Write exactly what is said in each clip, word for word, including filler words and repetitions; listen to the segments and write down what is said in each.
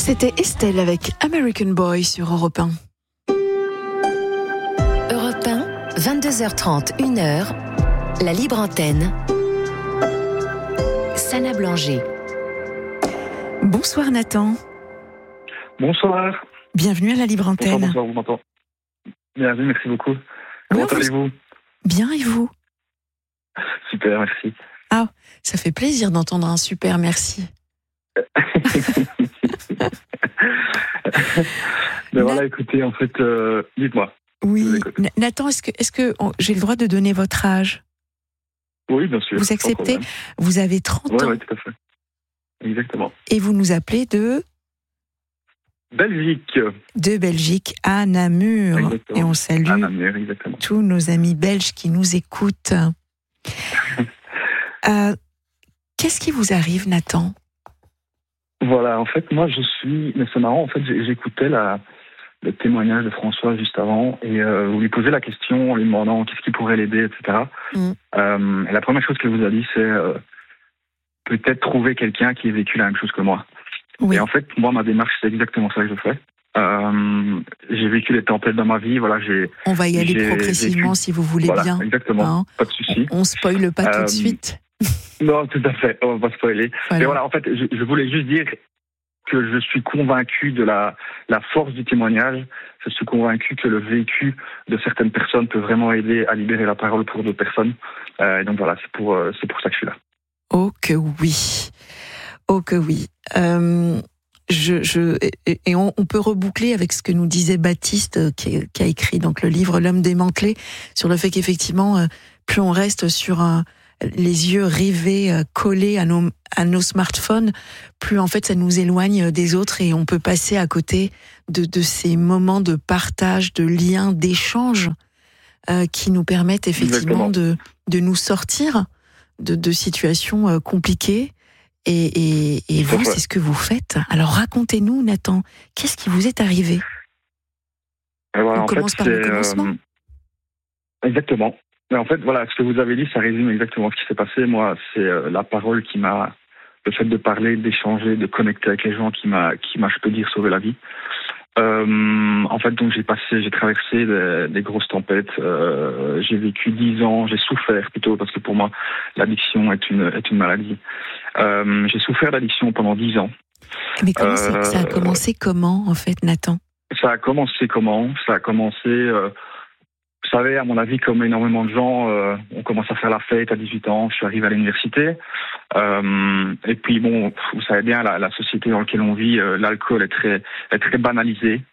C'était Estelle avec American Boy sur Europe un. Europe un, vingt-deux heures trente, une heure, la libre antenne. Sana Blanger. Bonsoir Nathan. Bonsoir. Bienvenue à la libre antenne. Bonsoir, bonsoir, vous m'entendez ? Bienvenue, merci beaucoup. Comment Oui, allez-vous ? Bien, et vous ? Super, merci. Ah, ça fait plaisir d'entendre un super merci. Ben voilà, écoutez, en fait, euh, dites-moi. Oui, N- Nathan, est-ce que, est-ce que oh, j'ai le droit de donner votre âge ? Oui, bien sûr. Vous acceptez ? Vous avez trente Oui, ans. oui, tout à fait. Exactement. Et vous nous appelez de Belgique. De Belgique à Namur. Exactement. Et on salue À Namur, exactement. tous nos amis belges qui nous écoutent. euh, qu'est-ce qui vous arrive, Nathan ? Voilà, en fait, moi, je suis... Mais c'est marrant, en fait, j'écoutais la... le témoignage de François juste avant, et euh, vous lui posez la question en lui demandant qu'est-ce qui pourrait l'aider, et cetera. Mm. Euh, et la première chose qu'elle vous a dit, c'est euh, peut-être trouver quelqu'un qui ait vécu la même chose que moi. Oui. Et en fait, moi, ma démarche, c'est exactement ça que je fais. Euh, j'ai vécu des tempêtes dans ma vie, voilà, j'ai... On va y aller progressivement, vécu... si vous voulez voilà, bien. Exactement, hein, pas de souci. On, on spoile pas euh, tout de suite. Non, tout à fait, on va pas spoiler. Voilà. Mais voilà, en fait, je, je voulais juste dire que je suis convaincu de la, la force du témoignage. Je suis convaincu que le vécu de certaines personnes peut vraiment aider à libérer la parole pour d'autres personnes. Euh, et donc voilà, c'est pour, euh, c'est pour ça que je suis là. Oh que oui, oh que oui. Euh, je, je, et, et on, on peut reboucler avec ce que nous disait Baptiste, qui, qui a écrit donc le livre L'homme démantelé, sur le fait qu'effectivement, euh, plus on reste sur un... les yeux rivés, collés à nos, à nos smartphones, plus en fait ça nous éloigne des autres et on peut passer à côté de, de ces moments de partage, de liens, d'échange euh, qui nous permettent effectivement de, de nous sortir de, de situations euh, compliquées. Et, et, et vous, c'est ce que vous faites. Alors racontez-nous, Nathan, qu'est-ce qui vous est arrivé ? voilà, On commence fait, par le commencement. Euh, exactement. Mais en fait, voilà, ce que vous avez dit, ça résume exactement ce qui s'est passé. Moi, c'est euh, la parole qui m'a, le fait de parler, d'échanger, de connecter avec les gens qui m'a, qui m'a, je peux dire, sauvé la vie. Euh, en fait, donc j'ai passé, j'ai traversé des, des grosses tempêtes. Euh, j'ai vécu dix ans, j'ai souffert plutôt parce que pour moi, l'addiction est une est une maladie. Euh, j'ai souffert d'addiction pendant dix ans. Mais comment euh, ça a commencé comment en fait, Nathan ? Ça a commencé comment ? Ça a commencé. Euh, Vous savez, à mon avis, comme énormément de gens, euh, on commence à faire la fête à dix-huit ans. Je suis arrivé à l'université. Euh, et puis, bon, vous savez bien, la, la société dans laquelle on vit, euh, l'alcool est très, est très banalisé.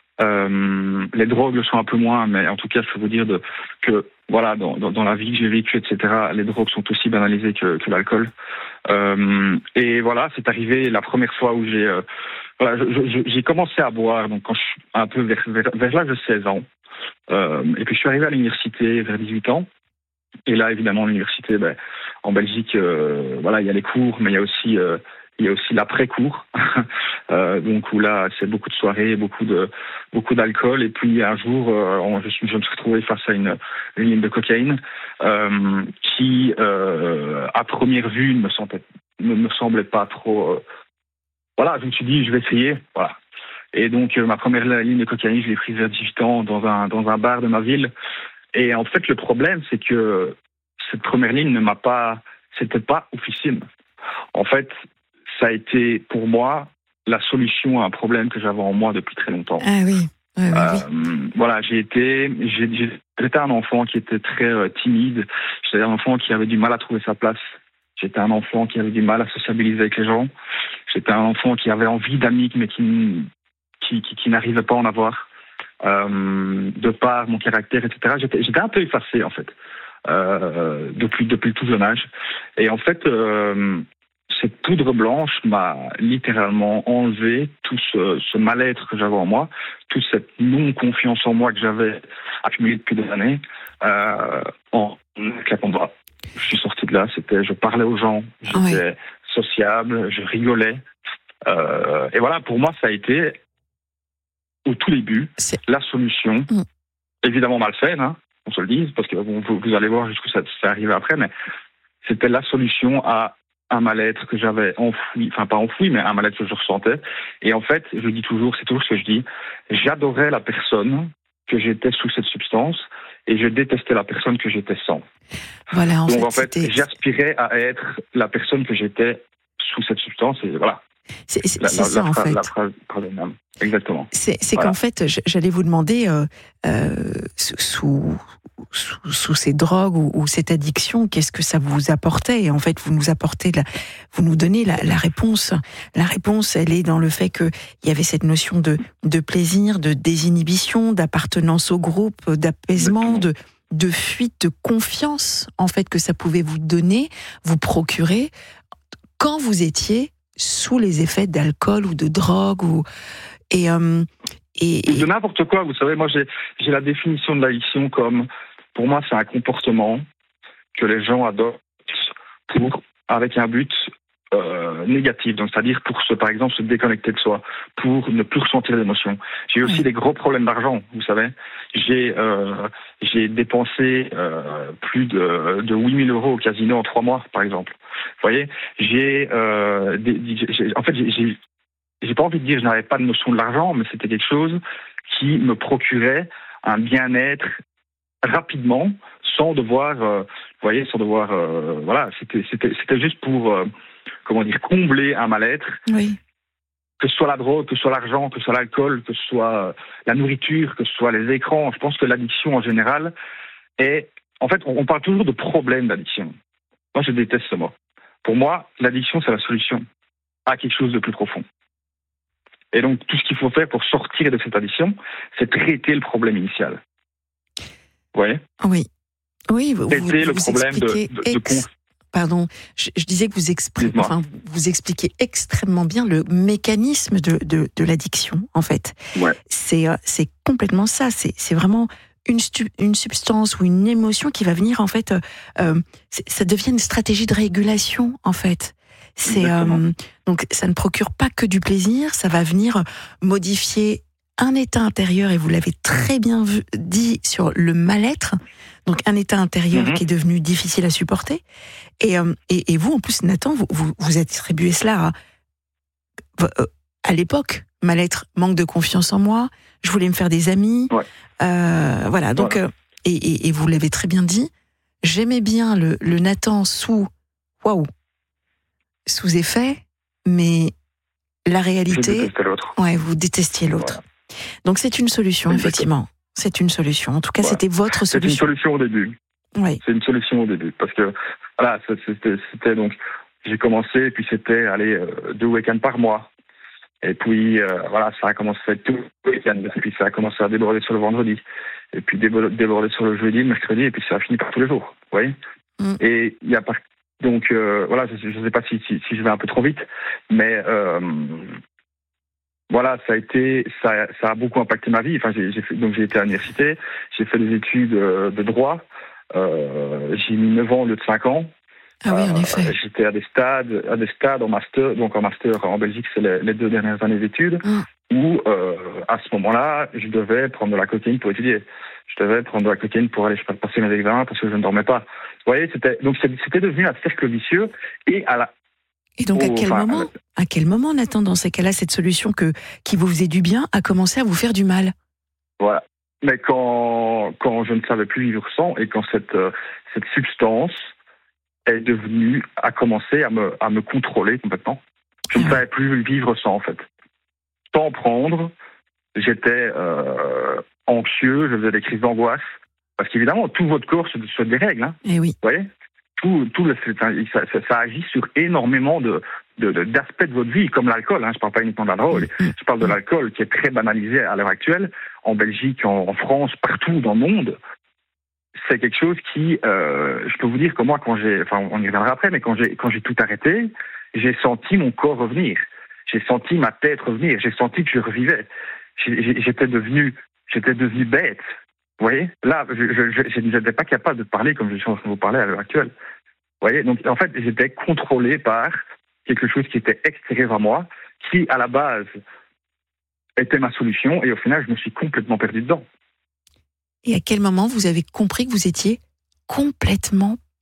Euh, les drogues le sont un peu moins, mais en tout cas, je peux vous dire de, que, voilà, dans, dans, dans la vie que j'ai vécue, et cetera, les drogues sont aussi banalisées que, que l'alcool. Euh, et voilà, c'est arrivé la première fois où j'ai, euh, voilà, je, je, j'ai commencé à boire, donc quand je suis un peu vers, vers, vers l'âge de seize ans. Euh, et puis je suis arrivé à l'université vers dix-huit ans. Et là, évidemment, l'université, ben, en Belgique, euh, voilà, il y a les cours, mais il y a aussi, euh, il y a aussi l'après-cours. euh, donc où là, c'est beaucoup de soirées, beaucoup de, beaucoup d'alcool. Et puis un jour, euh, je, suis, je me suis retrouvé face à une, une ligne de cocaïne euh, qui, euh, à première vue, ne me semblait, ne me semblait pas trop. Euh, voilà, je me suis dit, je vais essayer. Voilà. Et donc, euh, ma première ligne de cocaïne, je l'ai prise vers dix-huit ans dans un, dans un bar de ma ville. Et en fait, le problème, c'est que cette première ligne ne m'a pas... C'était pas officine. En fait, ça a été, pour moi, la solution à un problème que j'avais en moi depuis très longtemps. Ah oui, oui, oui, euh, oui. Voilà, j'ai été... J'ai, j'ai, j'étais un enfant qui était très euh, timide. J'étais un enfant qui avait du mal à trouver sa place. J'étais un enfant qui avait du mal à sociabiliser avec les gens. J'étais un enfant qui avait envie d'amis, mais qui... qui, qui, qui n'arrivait pas à en avoir, euh, de par mon caractère, et cetera. J'étais, j'étais un peu effacé, en fait, euh, depuis, depuis le tout jeune âge. Et en fait, euh, cette poudre blanche m'a littéralement enlevé tout ce, ce mal-être que j'avais en moi, toute cette non-confiance en moi que j'avais accumulée depuis des années, euh, en claquant de bras. Je suis sorti de là, c'était, je parlais aux gens, j'étais ouais. sociable, je rigolais. Euh, et voilà, pour moi, ça a été... au tout début, c'est la solution, mmh. évidemment malsaine, hein, on se le dise, parce que bon, vous, vous allez voir jusqu'où ça s'est arrivé après, mais c'était la solution à un mal-être que j'avais enfoui, enfin pas enfoui, mais un mal-être que je ressentais. Et en fait, je dis toujours, c'est toujours ce que je dis, j'adorais la personne que j'étais sous cette substance et je détestais la personne que j'étais sans. Voilà, en Donc fait, en fait, c'était... j'aspirais à être la personne que j'étais sous cette substance et voilà. C'est, c'est, La, c'est la, ça, la en phrase, fait. La phrase, pardon, exactement. C'est, c'est Voilà. qu'en fait, j'allais vous demander, euh, euh, sous, sous, sous ces drogues ou, ou cette addiction, qu'est-ce que ça vous apportait ? Et en fait, vous nous apportez, la, vous nous donnez la, la réponse. La réponse, elle est dans le fait qu'il y avait cette notion de, de plaisir, de désinhibition, d'appartenance au groupe, d'apaisement, de, de fuite, de confiance, en fait, que ça pouvait vous donner, vous procurer, quand vous étiez sous les effets d'alcool ou de drogue ou et, euh, et, et de n'importe quoi. Vous savez, moi j'ai j'ai la définition de l'addiction comme, pour moi, c'est un comportement que les gens adoptent pour avec un but euh, négatif, donc c'est-à-dire pour se, par exemple, se déconnecter de soi, pour ne plus ressentir d'émotions. J'ai aussi oui. des gros problèmes d'argent, vous savez. J'ai euh, j'ai dépensé euh, plus de, de huit mille euros au casino en trois mois, par exemple. Vous voyez, j'ai, euh, des, j'ai en fait, j'ai, j'ai, j'ai pas envie de dire que je n'avais pas de notion de l'argent, mais c'était quelque chose qui me procurait un bien-être rapidement, sans devoir, euh, vous voyez, sans devoir, euh, voilà, c'était, c'était, c'était juste pour, euh, comment dire, combler un mal-être. Oui. Que ce soit la drogue, que ce soit l'argent, que ce soit l'alcool, que ce soit la nourriture, que ce soit les écrans. Je pense que l'addiction en général est, en fait, on parle toujours de problème d'addiction. Moi, je déteste ce mot. Pour moi, l'addiction, c'est la solution à quelque chose de plus profond. Et donc, tout ce qu'il faut faire pour sortir de cette addiction, c'est traiter le problème initial. Vous voyez ? Oui. Oui, vous, traiter vous, le vous problème expliquez de, de, de ex... Pardon, je, je disais que vous, expri... enfin, vous expliquez extrêmement bien le mécanisme de, de, de l'addiction, en fait. Ouais. C'est, c'est complètement ça. C'est, c'est vraiment une, stu... une substance ou une émotion qui va venir, en fait, euh, ça devient une stratégie de régulation, en fait. C'est, euh, donc, ça ne procure pas que du plaisir, ça va venir modifier un état intérieur, et vous l'avez très bien vu, dit sur le mal-être, donc un état intérieur mm-hmm. qui est devenu difficile à supporter. Et, euh, et, et vous, en plus, Nathan, vous, vous, vous attribuez cela à, à l'époque. Mal-être, manque de confiance en moi, je voulais me faire des amis. Ouais. Euh, voilà, donc, voilà. Euh, et, et, et vous l'avez très bien dit, j'aimais bien le, le Nathan sous, waouh, sous effet, mais la réalité... Je détestais l'autre. Ouais, vous détestiez l'autre. Voilà. Donc c'est une solution, exactement. Effectivement. C'est une solution. En tout cas, voilà. C'était votre solution. C'est une solution au début. Oui. C'est une solution au début. Parce que, voilà, c'était, c'était donc, j'ai commencé, et puis c'était, allez, euh, deux week-ends par mois. Et puis, euh, voilà, ça a commencé à être tout le week-end. Et puis ça a commencé à déborder sur le vendredi. Et puis déborder sur le jeudi, le mercredi, et puis ça a fini par tous les jours. Vous voyez ? Mm. Et il y a pas. Donc, euh, voilà, je ne sais pas si, si, si je vais un peu trop vite, mais. Euh, Voilà, ça a été, ça, ça a beaucoup impacté ma vie. Enfin, j'ai, j'ai fait, donc j'ai été à l'université, j'ai fait des études de droit. Euh, j'ai mis neuf ans au lieu de cinq ans. Ah oui, en euh, effet. J'étais à des stades, à des stades en master, donc en master en Belgique, c'est les, les deux dernières années d'études, mmh. où euh, à ce moment-là, je devais prendre de la cocaïne pour étudier. Je devais prendre de la cocaïne pour aller passer mes examens parce que je ne dormais pas. Vous voyez, c'était donc c'était devenu un cercle vicieux et à la Et donc, à quel enfin, moment, à quel moment, Nathan, dans ces cas-là, cette solution que, qui vous faisait du bien a commencé à vous faire du mal ? Voilà. Mais quand, quand je ne savais plus vivre sans et quand cette, euh, cette substance est devenue, a commencé à me, à me contrôler complètement. Je ne ah. savais plus vivre sans, en fait. Sans prendre, j'étais euh, anxieux, je faisais des crises d'angoisse. Parce qu'évidemment, tout votre corps se, se dérègle. Hein, eh oui. Vous voyez ? Tout, tout le, ça, ça, ça agit sur énormément de, de, de, d'aspects de votre vie, comme l'alcool. Hein, je ne parle pas uniquement de la drogue. Mmh. Je parle de l'alcool qui est très banalisé à l'heure actuelle, en Belgique, en, en France, partout dans le monde. C'est quelque chose qui, euh, je peux vous dire que moi, quand j'ai, enfin, on y reviendra après, mais quand j'ai, quand j'ai tout arrêté, j'ai senti mon corps revenir. J'ai senti ma tête revenir. J'ai senti que je revivais. J'ai, j'étais devenu, j'étais devenu bête. Vous voyez, là, je n'étais pas capable de parler comme je suis en train de vous parler à l'heure actuelle. Vous voyez, donc en fait, j'étais contrôlé par quelque chose qui était extérieur à moi, qui à la base était ma solution, et au final, je me suis complètement perdu dedans. Et à quel moment vous avez compris que vous étiez complètement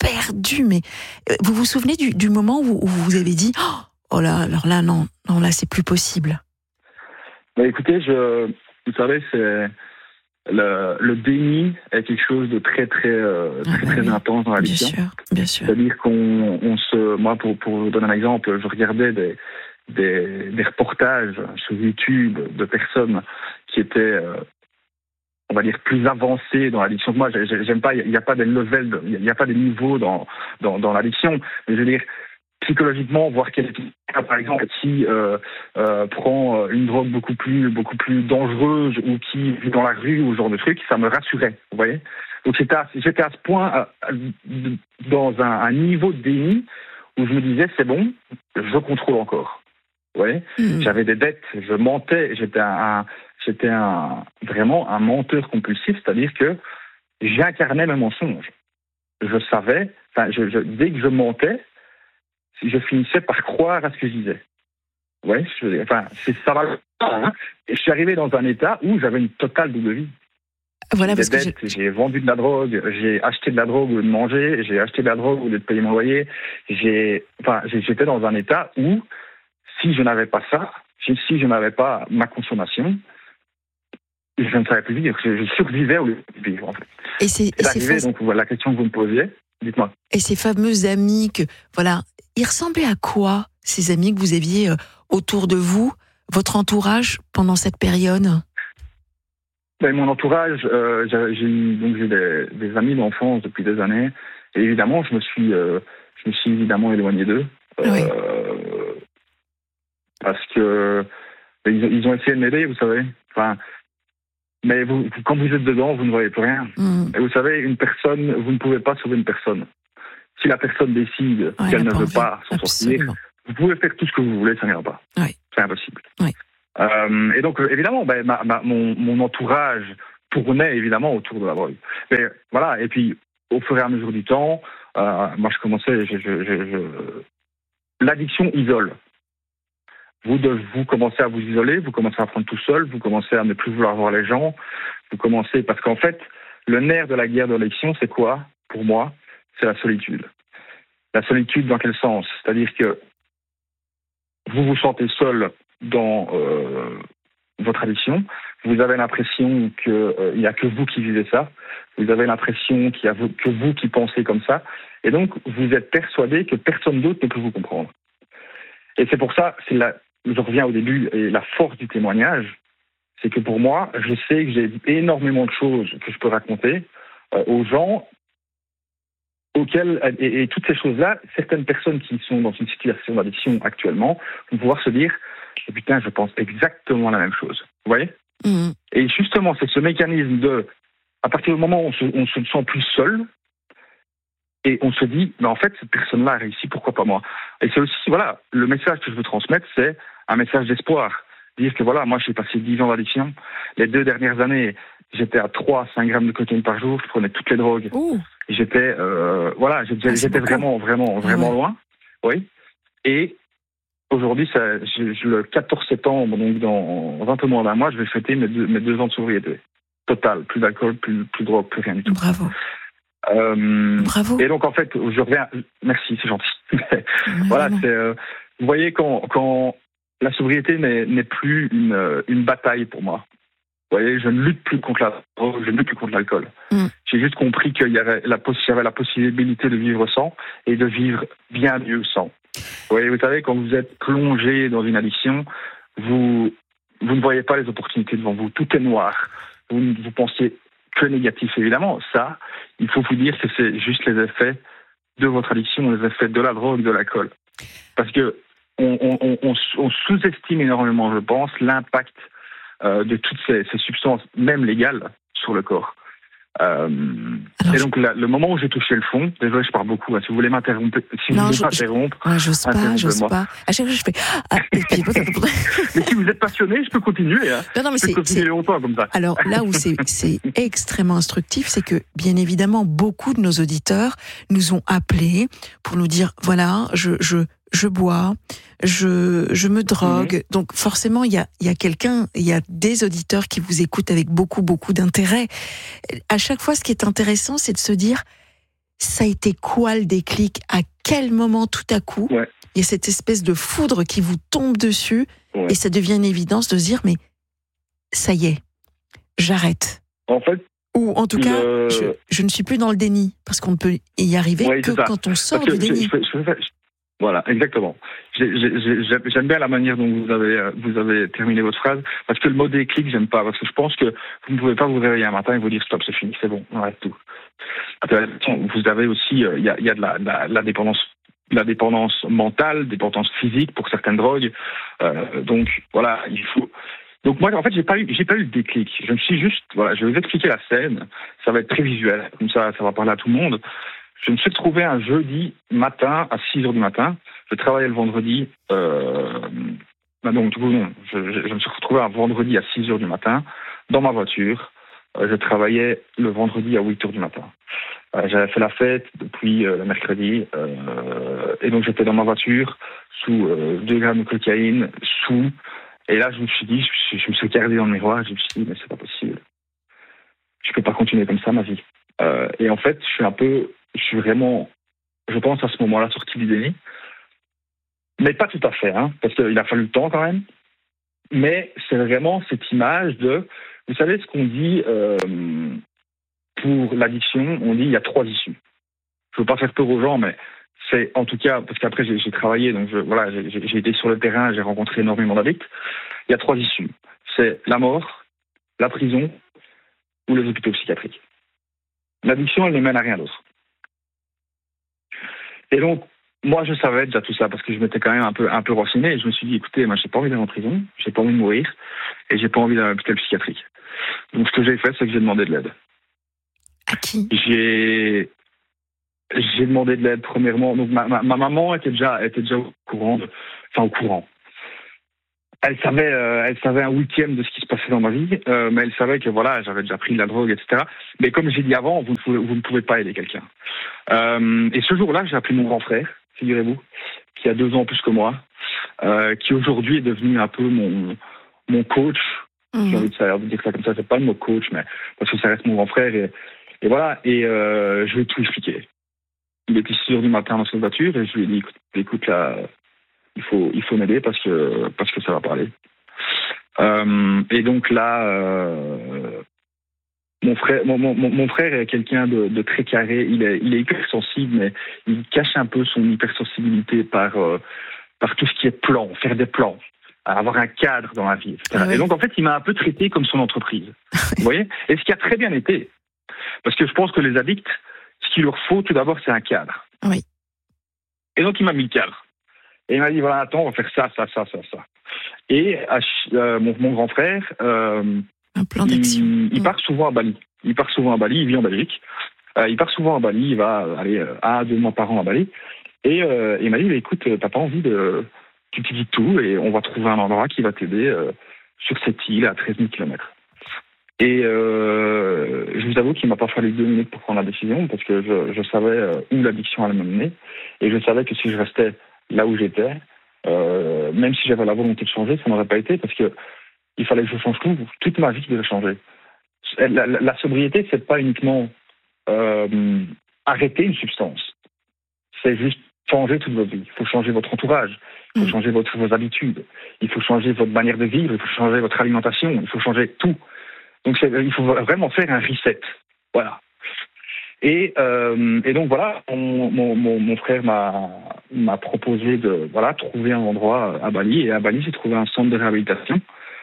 perdu. Mais vous vous souvenez du, du moment où, où vous avez dit oh là, alors là non, non là c'est plus possible. Bah, écoutez, je, vous savez, c'est le, le déni est quelque chose de très très euh, très, ah, très oui. intense dans l'addiction. Bien sûr, bien sûr. C'est-à-dire qu'on on se, moi pour pour vous donner un exemple, je regardais des des, des reportages sur YouTube de personnes qui étaient euh, on va dire plus avancées dans l'addiction que moi. J'aime pas, il n'y a, a pas des levels, il n'y a, a pas des niveaux dans dans, dans l'addiction. Mais je veux dire, psychologiquement, voir quelqu'un, par exemple, qui euh, euh, prend une drogue beaucoup plus beaucoup plus dangereuse ou qui vit dans la rue ou ce genre de truc, ça me rassurait, vous voyez. Donc j'étais à, j'étais à ce point à, à, dans un, un niveau de déni où je me disais c'est bon, je contrôle encore. Vous voyez, mmh. J'avais des dettes, je mentais, j'étais un, un j'étais un vraiment un menteur compulsif, c'est-à-dire que j'incarnais mes mensonges. Je savais, enfin, je, je, dès que je mentais, je finissais par croire à ce que je disais. Ouais, je, enfin, c'est ça va. Hein. Et je suis arrivé dans un état où j'avais une totale double vie. Voilà, parce dettes, que j'ai vendu de la drogue, j'ai acheté de la drogue au lieu de manger, j'ai acheté de la drogue au lieu de payer mon loyer. J'ai, enfin, j'étais dans un état où, si je n'avais pas ça, si je n'avais pas ma consommation, je ne savais plus vivre. Je, je survivais au lieu de vivre, en fait. Et c'est, c'est arrivé, fa... donc voilà la question que vous me posiez. Dites-moi. Et ces fameux amis que, voilà, ils ressemblaient à quoi, ces amis que vous aviez euh, autour de vous, votre entourage pendant cette période? Ben, mon entourage, euh, j'ai, j'ai, donc j'ai des, des amis d'enfance depuis des années, et évidemment, je me suis, euh, je me suis évidemment éloigné d'eux, euh, oui. parce que ils, ils ont essayé de m'aider, vous savez. Enfin, mais vous, quand vous êtes dedans, vous ne voyez plus rien. Mmh. Et vous savez, une personne, vous ne pouvez pas sauver une personne. Si la personne décide ouais, qu'elle ne veut pas s'en sortir, vous pouvez faire tout ce que vous voulez, ça n'ira pas. Oui. C'est impossible. Oui. Euh, et donc, évidemment, ben, ma, ma, mon, mon entourage tournait évidemment autour de la drogue. Mais voilà, et puis, au fur et à mesure du temps, euh, moi, je commençais... Je, je, je, je... L'addiction isole. Vous, de, vous commencez à vous isoler, vous commencez à prendre tout seul, vous commencez à ne plus vouloir voir les gens, vous commencez... Parce qu'en fait, le nerf de la guerre de l'addiction, c'est quoi, pour moi? C'est la solitude. La solitude dans quel sens? C'est-à-dire que vous vous sentez seul dans euh, votre addiction, vous avez l'impression qu'il euh, n'y a que vous qui vivez ça, vous avez l'impression qu'il n'y a que vous qui pensez comme ça, et donc vous êtes persuadé que personne d'autre ne peut vous comprendre. Et c'est pour ça, c'est la, je reviens au début, et la force du témoignage, c'est que pour moi, je sais que j'ai énormément de choses que je peux raconter euh, aux gens, auxquelles, et, et toutes ces choses-là, certaines personnes qui sont dans une situation d'addiction actuellement vont pouvoir se dire oh, putain, je pense exactement la même chose. Vous voyez? Mmh. Et justement, c'est ce mécanisme de, à partir du moment où on se, on se sent plus seul, et on se dit, mais en fait, cette personne-là a réussi, pourquoi pas moi? Et c'est aussi, voilà, le message que je veux transmettre, c'est un message d'espoir. Dire que voilà, moi, j'ai passé dix ans d'addiction. Les deux dernières années, j'étais à trois à cinq grammes de cocaïne par jour, je prenais toutes les drogues. Ouh. J'étais, euh, voilà, j'étais, ah, j'étais vraiment, vraiment, vraiment ouais. loin. Oui. Et aujourd'hui, ça, je, je, le quatorze septembre, donc dans un peu moins d'un mois, je vais fêter mes deux, mes deux ans de sobriété. Total. Plus d'alcool, plus, plus de drogue, plus rien du tout. Bravo. Euh, Bravo. Et donc, en fait, je reviens. Merci, c'est gentil. voilà, c'est, euh, vous voyez, quand, quand la sobriété n'est, n'est plus une, une bataille pour moi. Vous voyez, je ne lutte plus contre la drogue, je ne lutte plus contre l'alcool. Mm. J'ai juste compris qu'il y avait la, poss- y avait la possibilité de vivre sans et de vivre bien mieux sans. Vous voyez, vous savez, quand vous êtes plongé dans une addiction, vous, vous ne voyez pas les opportunités devant vous. Tout est noir. Vous, vous pensez que négatif, évidemment. Ça, il faut vous dire que c'est juste les effets de votre addiction, les effets de la drogue, de l'alcool. Parce que on, on, on, on sous-estime énormément, je pense, l'impact Euh, de toutes ces, ces substances, même légales, sur le corps. Euh, Alors, et donc, la, le moment où j'ai touché le fond, désolé, je parle beaucoup, hein, si vous voulez m'interrompre, si non, vous voulez je, m'interrompre... Je, ouais, j'ose pas, j'ose pas. À chaque fois, je fais... Ah, et puis, mais si vous êtes passionné, je peux continuer. Hein. Non, non, mais je peux c'est, continuer c'est... longtemps comme ça. Alors, là où c'est, c'est extrêmement instructif, c'est que, bien évidemment, beaucoup de nos auditeurs nous ont appelés pour nous dire, voilà, je... je je bois, je, je me drogue. Mmh. Donc forcément, il y a, il y a quelqu'un, il y a des auditeurs qui vous écoutent avec beaucoup, beaucoup d'intérêt. À chaque fois, ce qui est intéressant, c'est de se dire, ça a été quoi le déclic? À quel moment tout à coup, ouais. il y a cette espèce de foudre qui vous tombe dessus ouais. et ça devient une évidence de se dire, mais ça y est, j'arrête. En fait, ou en tout le... cas, je, je ne suis plus dans le déni, parce qu'on ne peut y arriver ouais, que quand on sort du déni. Je, je, je, je, voilà, exactement. J'ai, j'ai, j'aime bien la manière dont vous avez, vous avez terminé votre phrase, parce que le mot déclic, j'aime pas, parce que je pense que vous ne pouvez pas vous réveiller un matin et vous dire stop, c'est fini, c'est bon, on arrête tout. Vous avez aussi, il y a, y a de la, la, la dépendance, la dépendance mentale, dépendance physique pour certaines drogues. Euh, donc voilà, il faut. Donc moi, en fait, j'ai pas eu, j'ai pas eu le déclic. Je me suis juste, voilà, je vais vous expliquer la scène. Ça va être très visuel, comme ça, ça va parler à tout le monde. Je me suis retrouvé un jeudi matin à six heures du matin. Je travaillais le vendredi. Euh, bah donc du coup non, je, je, je me suis retrouvé un vendredi à six heures du matin dans ma voiture. Euh, je travaillais le vendredi à huit heures du matin. Euh, j'avais fait la fête depuis euh, le mercredi, euh, et donc j'étais dans ma voiture sous euh, deux grammes de cocaïne, sous. Et là, je me suis dit, je, je me suis regardé dans le miroir, je me suis dit, mais c'est pas possible. Je peux pas continuer comme ça ma vie. Euh, et en fait, je suis un peu, je suis vraiment, je pense à ce moment-là sorti du déni, mais pas tout à fait, hein, parce qu'il a fallu le temps quand même. Mais c'est vraiment cette image de, vous savez ce qu'on dit euh, pour l'addiction, on dit il y a trois issues. Je veux pas faire peur aux gens, mais c'est en tout cas, parce qu'après j'ai, j'ai travaillé, donc je, voilà, j'ai, j'ai été sur le terrain, j'ai rencontré énormément d'addicts. Il y a trois issues. C'est la mort, la prison ou les hôpitaux psychiatriques. L'addiction, elle ne mène à rien d'autre. Et donc, moi, je savais déjà tout ça parce que je m'étais quand même un peu, un peu renseigné et je me suis dit, écoutez, moi, j'ai pas envie d'aller en prison, j'ai pas envie de mourir et j'ai pas envie d'aller à l'hôpital psychiatrique. Donc, ce que j'ai fait, c'est que j'ai demandé de l'aide. À qui? J'ai, j'ai demandé de l'aide premièrement. Donc, ma, ma, ma maman était déjà, était déjà au courant, de, enfin, au courant. Elle savait, euh, elle savait un huitième de ce qui se passait dans ma vie, euh, mais elle savait que voilà, j'avais déjà pris de la drogue, et cetera. Mais comme j'ai dit avant, vous ne pouvez, vous ne pouvez pas aider quelqu'un. Euh, et ce jour-là, j'ai appelé mon grand frère, figurez-vous, qui a deux ans plus que moi, euh, qui aujourd'hui est devenu un peu mon mon coach. Mmh. J'ai envie de, ça, de dire ça comme ça, c'est pas le mot coach, mais parce que ça reste mon grand frère. Et, et voilà, et euh, je lui ai tout expliqué. Il était six heures du matin dans sa voiture et je lui ai dit, écoute, écoute là. Il faut, il faut m'aider parce que, parce que ça va parler. Euh, et donc là, euh, mon frère, mon, mon, mon frère est quelqu'un de, de très carré. Il est, il est hypersensible, mais il cache un peu son hypersensibilité par, euh, par tout ce qui est plan, faire des plans, avoir un cadre dans la vie, et cetera. Oui. Et donc en fait, il m'a un peu traité comme son entreprise. Vous voyez ? Et ce qui a très bien été, parce que je pense que les addicts, ce qu'il leur faut tout d'abord, c'est un cadre. Oui. Et donc il m'a mis le cadre. Et il m'a dit, voilà, attends, on va faire ça, ça, ça, ça, ça. Et euh, mon, mon grand frère, euh, un plan d'action. Il, il part souvent à Bali. Il part souvent à Bali, il vit en Belgique. Euh, il part souvent à Bali, il va aller euh, un à deux mois par an à Bali. Et euh, il m'a dit, écoute, t'as pas envie de... Tu te dis tout et on va trouver un endroit qui va t'aider euh, sur cette île à treize mille kilomètres. Et euh, je vous avoue qu'il m'a pas fallu deux minutes pour prendre la décision parce que je, je savais où l'addiction allait me mener. Et je savais que si je restais là où j'étais, euh, même si j'avais la volonté de changer, ça n'aurait pas été parce que il fallait que je change tout. Toute ma vie devait changer. La, la, la sobriété, c'est pas uniquement euh, arrêter une substance. C'est juste changer toute votre vie. Il faut changer votre entourage. Il faut mmh. changer votre, vos habitudes. Il faut changer votre manière de vivre. Il faut changer votre alimentation. Il faut changer tout. Donc, c'est, il faut vraiment faire un reset. Voilà. Et, euh, et donc voilà, mon, mon, mon frère m'a, m'a proposé de voilà trouver un endroit à Bali. Et à Bali, j'ai trouvé un centre de réhabilitation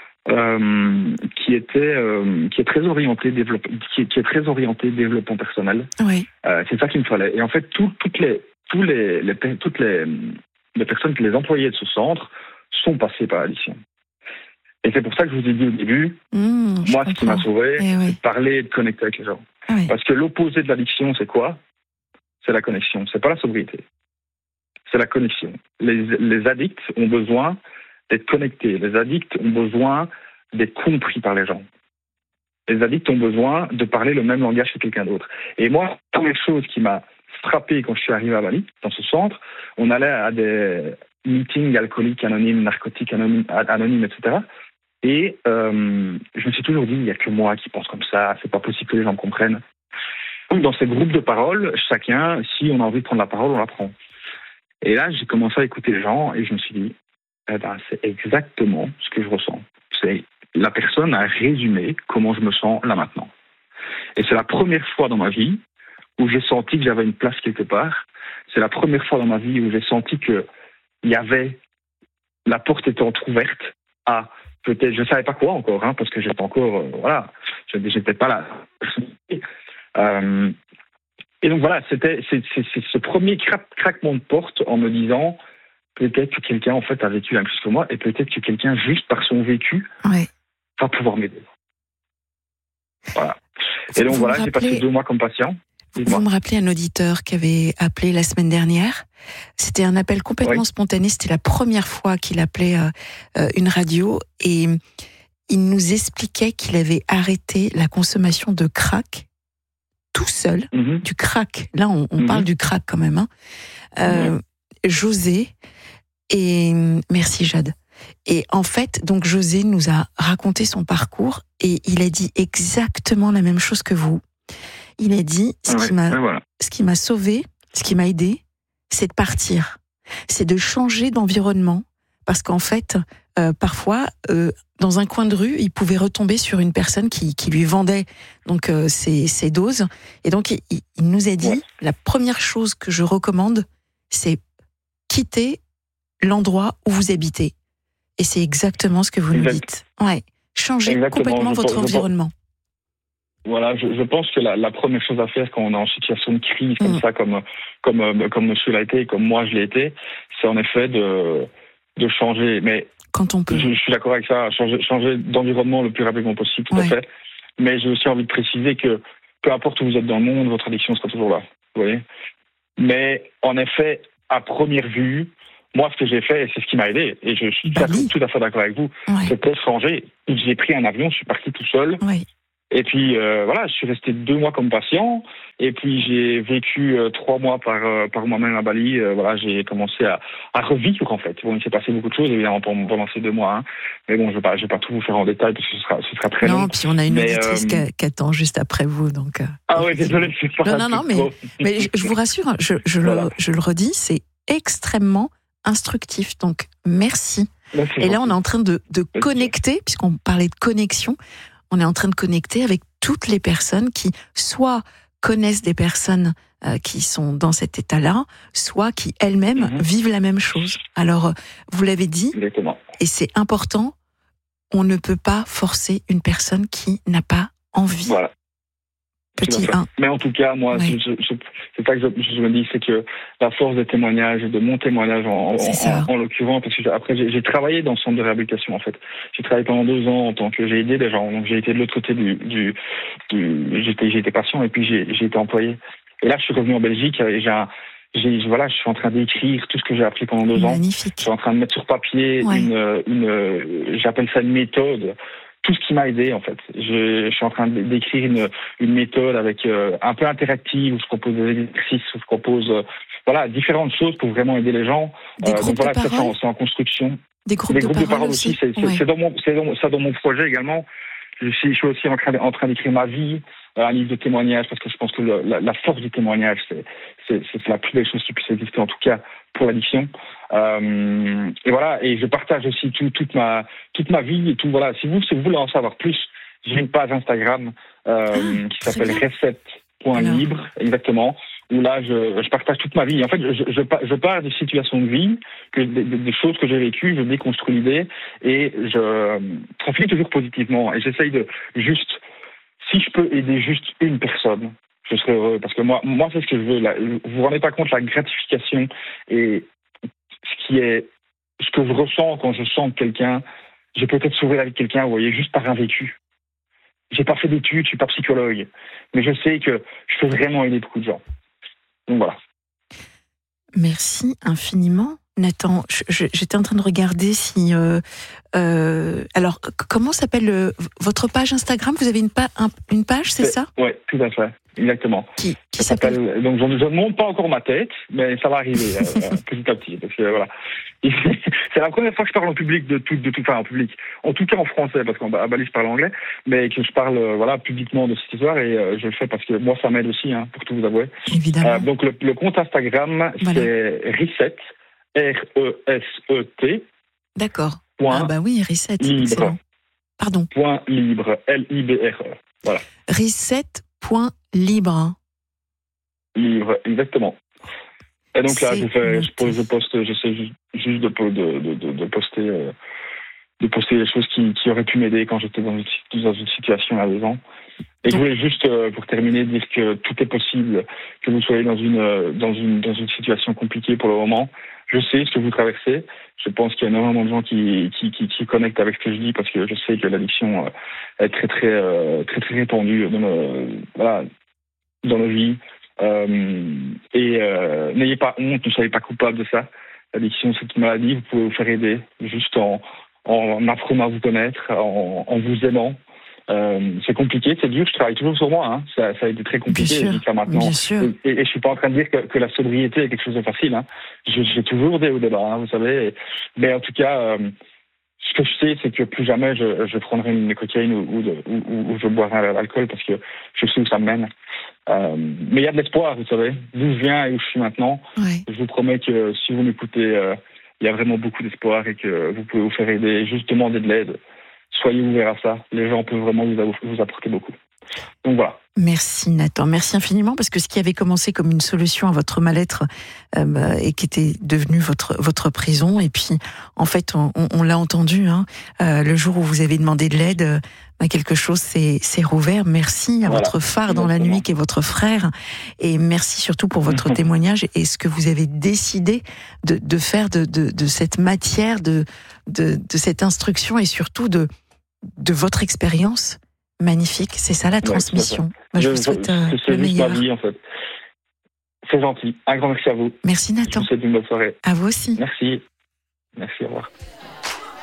euh, qui était euh, qui est très orienté développement, qui, qui est très orienté développement personnel. Oui. Euh, c'est ça qu'il me fallait. Et en fait, tout, toutes les tous les, les toutes les, les personnes, les employés de ce centre sont passés par l'addiction. Et c'est pour ça que je vous ai dit au début, mmh, moi, ce qui m'a sauvé, eh oui. c'est de parler et de connecter avec les gens. Oui. Parce que l'opposé de l'addiction, c'est quoi ? C'est la connexion. C'est pas la sobriété. C'est la connexion. Les, les addicts ont besoin d'être connectés. Les addicts ont besoin d'être compris par les gens. Les addicts ont besoin de parler le même langage que quelqu'un d'autre. Et moi, la première chose qui m'a frappé quand je suis arrivé à Bali, dans ce centre, on allait à des meetings alcooliques anonymes, narcotiques anonymes, anonymes et cetera. Et euh, je me suis toujours dit, il n'y a que moi qui pense comme ça, c'est pas possible que les gens me comprennent. Donc, dans ces groupes de parole, chacun, si on a envie de prendre la parole, on la prend. Et là, j'ai commencé à écouter les gens et je me suis dit, eh ben, c'est exactement ce que je ressens. C'est la personne a résumé comment je me sens là maintenant. Et c'est la première fois dans ma vie où j'ai senti que j'avais une place quelque part. C'est la première fois dans ma vie où j'ai senti que il y avait, la porte était entrouverte à peut-être, je ne savais pas quoi encore, hein, parce que j'étais encore, euh, voilà, j'étais pas là. Euh, et donc voilà, c'était c'est, c'est, c'est ce premier cra- craquement de porte en me disant peut-être que quelqu'un en fait a vécu la même chose que moi et peut-être que quelqu'un juste par son vécu ouais. va pouvoir m'aider. Voilà. Et donc vous voilà, rappelez, j'ai passé deux mois comme patient. Vous me rappelez un auditeur qui avait appelé la semaine dernière. C'était un appel complètement oui. spontané. C'était la première fois qu'il appelait euh, une radio et il nous expliquait qu'il avait arrêté la consommation de crack tout seul, mm-hmm. du crack. Là, on, on mm-hmm. parle du crack quand même. Hein. Euh, mm-hmm. José et merci Jade. Et en fait, donc José nous a raconté son parcours et il a dit exactement la même chose que vous. Il a dit ce ouais, qui m'a, voilà. ce qui m'a sauvé, ce qui m'a aidé, c'est de partir, c'est de changer d'environnement, parce qu'en fait, euh, parfois, euh, dans un coin de rue, il pouvait retomber sur une personne qui, qui lui vendait donc euh, ses, ses doses, et donc il, il nous a dit ouais. la première chose que je recommande, c'est quitter l'endroit où vous habitez, et c'est exactement ce que vous exact. nous dites. Ouais, changer exactement. complètement je votre pense, environnement. Voilà, je, je pense que la, la première chose à faire quand on est en situation de crise comme mmh. ça, comme comme comme Monsieur l'a été, comme moi je l'ai été, c'est en effet de de changer. Mais quand on peut, je, je suis d'accord avec ça, changer changer d'environnement le plus rapidement possible, tout ouais. à fait. Mais j'ai aussi envie de préciser que peu importe où vous êtes dans le monde, votre addiction sera toujours là. Vous voyez. Mais en effet, à première vue, moi, ce que j'ai fait, c'est ce qui m'a aidé, et je suis bah oui. tout à fait d'accord avec vous, ouais. c'était changer. J'ai pris un avion, je suis parti tout seul. Ouais. Et puis euh, voilà, je suis resté deux mois comme patient, et puis j'ai vécu euh, trois mois par euh, par moi-même à Bali. Euh, voilà, j'ai commencé à, à revivre en fait. Bon, il s'est passé beaucoup de choses évidemment pendant ces deux mois, hein. Mais bon, je vais pas, je vais pas tout vous faire en détail parce que ce sera, ce sera très non, long. Non, puis on a une mais, auditrice euh... qui attend juste après vous, donc. Euh, ah oui, désolé, c'est pas. Non, non, non, mais mais je, je vous rassure, je je voilà. le je le redis, c'est extrêmement instructif. Donc merci. Là, et là, on est en train de de merci. connecter, puisqu'on parlait de connexion. On est en train de connecter avec toutes les personnes qui soit connaissent des personnes euh, qui sont dans cet état-là, soit qui elles-mêmes mm-hmm. vivent la même chose. Alors, vous l'avez dit, exactement. Et c'est important, on ne peut pas forcer une personne qui n'a pas envie. Voilà. Petit un. Mais en tout cas, moi, oui. je, je, c'est ça que je, je me dis, c'est que la force des témoignages, de mon témoignage en, en, en, en l'occurrence, parce que après j'ai, j'ai travaillé dans le centre de réhabilitation en fait. J'ai travaillé pendant deux ans en tant que j'ai aidé des gens, donc j'ai été de l'autre côté du, du, du j'étais, j'ai été patient et puis j'ai, j'ai été employé. Et là, je suis revenu en Belgique et j'ai un, J'ai, voilà, je suis en train d'écrire tout ce que j'ai appris pendant deux Magnifique. ans. Je suis en train de mettre sur papier ouais. une, une, j'appelle ça une méthode. Tout ce qui m'a aidé, en fait. Je, je suis en train d'écrire une, une méthode avec euh, un peu interactive où je propose des exercices, où je propose euh, voilà différentes choses pour vraiment aider les gens. Des euh, groupes donc voilà, de ça, parole. C'est, en, c'est en construction. Des groupes, des de, groupes parole de parole aussi. aussi. C'est, c'est, ouais. c'est dans mon, c'est dans, ça dans mon projet également. Je suis, je suis aussi en train, en train d'écrire ma vie, un livre de témoignages, parce que je pense que le, la, la force du témoignage, c'est, c'est, c'est la plus belle chose qui puisse exister, en tout cas pour l'addiction. Euh, et voilà, et je partage aussi tout, toute ma toute ma vie et tout. Voilà, si vous si vous voulez en savoir plus, j'ai une page Instagram euh, ah, qui s'appelle recette point libre, exactement. Où là, je, je partage toute ma vie. En fait, je, je, je pars des situations de vie, que, des, des choses que j'ai vécues, je déconstruis l'idée et je profite toujours positivement. Et j'essaye de juste, si je peux aider juste une personne, je serais heureux. Parce que moi, moi c'est ce que je veux. Là. Vous vous rendez pas compte la gratification et ce qui est, ce que je ressens quand je sens que quelqu'un, j'ai peut-être sauvé la vie de quelqu'un, vous voyez, juste par un vécu. J'ai pas fait d'études, je suis pas psychologue, mais je sais que je peux vraiment aider beaucoup de gens. Donc voilà. Merci infiniment, Nathan. Je, je, j'étais en train de regarder si... Euh, euh, alors, comment s'appelle euh, votre page Instagram ? Vous avez une, pa- un, une page, c'est, c'est ça ? Oui, tout à fait. exactement. Qui, qui Ça s'appelle s'appelle, donc je, je ne monte pas encore ma tête, mais ça va arriver euh, petit à petit. Donc, euh, voilà. C'est la première fois que je parle en public de tout, de tout, enfin en public, en tout cas en français, parce qu'à Bali je parle anglais, mais que je parle euh, voilà publiquement de cette histoire et euh, je le fais parce que moi ça m'aide aussi, hein, pour tout vous avouer. Évidemment. Euh, donc le, le compte Instagram, voilà. c'est Reset, R E S E T. D'accord. Point ah bah oui, Reset, libre. Excellent. Pardon. Point libre, L I B R E. Voilà. Reset.libre. Libre, exactement. Et donc là, C'est je, fais, je, noté. je poste, j'essaie juste, juste de, de, de, de poster, euh, de poster les choses qui, qui auraient pu m'aider quand j'étais dans une, dans une situation il y a deux ans. Et donc, je voulais juste, euh, pour terminer, dire que tout est possible, que vous soyez dans une, dans une, dans une situation compliquée pour le moment. Je sais ce que vous traversez. Je pense qu'il y a énormément de gens qui, qui, qui, qui connectent avec ce que je dis parce que je sais que l'addiction euh, est très, très, euh, très, très répandue dans nos, voilà, dans nos vies. Euh, et euh, n'ayez pas honte, ne soyez pas coupable de ça. L'addiction, c'est une maladie. Vous pouvez vous faire aider juste en, en apprenant à vous connaître, en, en vous aimant. Euh, c'est compliqué, c'est dur, je travaille toujours sur moi, hein. ça, ça a été très compliqué jusqu'à maintenant. Bien sûr. Et, et, et je suis pas en train de dire que, que la sobriété est quelque chose de facile, hein. J'ai, j'ai toujours des hauts débats, hein, vous savez. Et, mais en tout cas, euh, ce que je sais, c'est que plus jamais je, je prendrai une cocaïne ou, ou, de, ou, ou je boirai de l'alcool parce que je sais où ça me mène. Euh, mais il y a de l'espoir, vous savez, d'où je viens et où je suis maintenant. Ouais. Je vous promets que si vous m'écoutez, euh, il y a vraiment beaucoup d'espoir et que vous pouvez vous faire aider, juste demander de l'aide. Soyez ouverts à ça. Les gens peuvent vraiment vous, vous apporter beaucoup. Donc voilà. Merci Nathan, merci infiniment parce que ce qui avait commencé comme une solution à votre mal-être euh, et qui était devenu votre votre prison, et puis en fait on, on, on l'a entendu, hein, euh, le jour où vous avez demandé de l'aide, euh, bah, quelque chose s'est, s'est rouvert. Merci à voilà. votre phare dans la nuit qui est votre frère, et merci surtout pour votre témoignage et ce que vous avez décidé de, de faire de, de, de cette matière, de, de, de cette instruction et surtout de, de votre expérience. Magnifique, c'est ça la transmission. Ouais, Moi, je, je vous souhaite euh, c'est le juste meilleur. ma vie, en fait. C'est gentil. Un grand merci à vous. Merci Nathan. Je vous souhaite une bonne soirée. À vous aussi. Merci. Merci, au revoir.